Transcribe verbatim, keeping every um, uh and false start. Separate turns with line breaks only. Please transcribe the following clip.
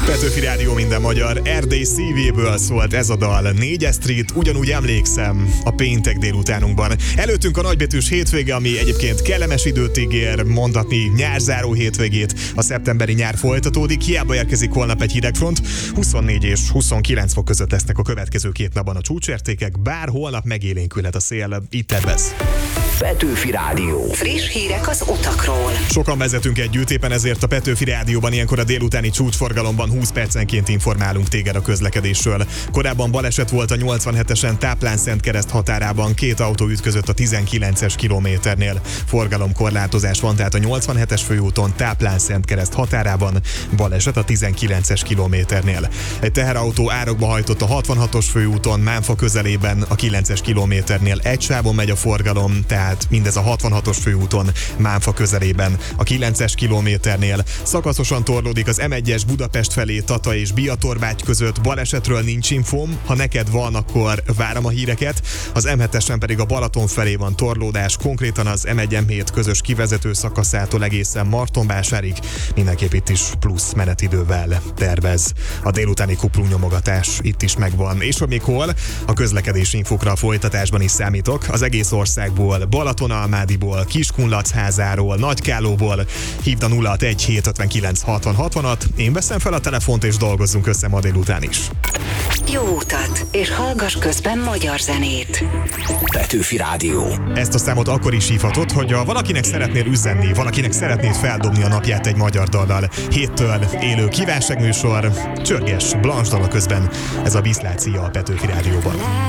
Petőfi Rádió minden magyar, Erdély szívéből szólt ez a dal. négyes Street, ugyanúgy emlékszem a péntek délutánunkban. Előttünk a nagybetűs hétvége, ami egyébként kellemes időt ígér, mondhatni nyárzáró hétvégét. A szeptemberi nyár folytatódik, hiába érkezik holnap egy hidegfront. huszonnégy és huszonkilenc fok között lesznek a következő két napban a csúcsértékek, bár holnap megélénkülhet a szél, itt tervez.
Petőfi Rádió.
Friss hírek az utakról.
Sokan vezetünk együtt, éppen ezért a Petőfi Rádióban ilyenkor a délutáni csúcsforgalomban húsz percenként informálunk téged a közlekedésről. Korábban baleset volt a nyolcvanhetesen Táplán-Szentkereszt határában, két autó ütközött a tizenkilences kilométernél. Forgalomkorlátozás van tehát a nyolcvanhetes főúton Táplán-Szentkereszt határában, baleset a tizenkilences kilométernél. Egy teherautó árokba hajtott a hatvanhatos főúton, Mánfa közelében, a kilences kilométernél egy sávon megy a forgalom, tehát mindez a hatvanhatos főúton, Mánfa közelében, a kilences kilométernél. Szakaszosan torlódik az em egyes Budapest felé Tata és Biatorbágy között, balesetről nincs infóm, ha neked van, akkor várom a híreket. Az em hetesen pedig a Balaton felé van torlódás, konkrétan az em egy em hét közös kivezető szakaszától egészen Martonvásárig, mindenképp itt is plusz menetidővel tervez. A délutáni kuplunyomogatás itt is megvan, és hogy még hol, a közlekedési infokra a folytatásban is számítok, az egész országból, Balatonalmádiból, Kiskunlachházáról, Nagykállóból. Hívd a nulla hat egy hét ötvenkilenc hatvan hatvanat, én veszem fel a telefont és dolgozzunk össze ma délután is.
Jó utat, és hallgass közben magyar zenét.
Petőfi Rádió.
Ezt a számot akkor is hívhatod, hogy ha valakinek szeretnél üzenni, valakinek szeretnéd feldobni a napját egy magyar dallal. Héttől élő kívánságműsor, csörges Blanche dala közben. Ez a Viszlácia a Petőfi Rádióban.